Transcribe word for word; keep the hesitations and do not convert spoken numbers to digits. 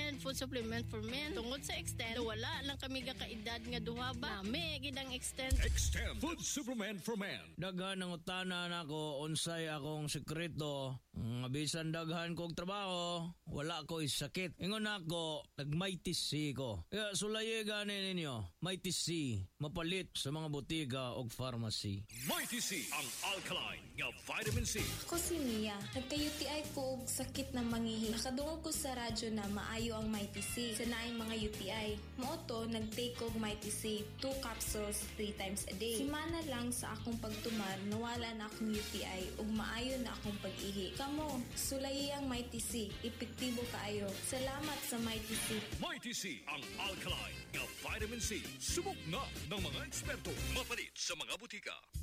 Extend food supplement for men. Tungod sa Extend, wala lang kami gakaedad nga duha ba. Nami gidang Extend. Extend food supplement for men. Daghan ang utana nako unsay akong sekreto. Nga bisan daghan kog trabaho, wala ko sakit. Ingon ako, nag-Mighty C ko. Kaya sulaye gani ninyo, Mighty C, mapalit sa mga butika o pharmacy. Mighty C, ang alkaline nga vitamin C. Ako si Mia. Nagka-U T I ko og sakit ng mangihi. Nakadungog ko sa radyo na maayo ang Mighty C sa naay mga U T I. Mooto, nag-take og Mighty C, two capsules, three times a day. Simana lang sa akong pagtumar, nawala na akong U T I ug maayo na akong pag-ihi. Kamo, sulayi ang Mighty C. Epektibo kaayo. Salamat sa Mighty C. Mighty C, ang alkaline nga vitamin C. Subok na ng mga eksperto. Mapalit sa mga butika.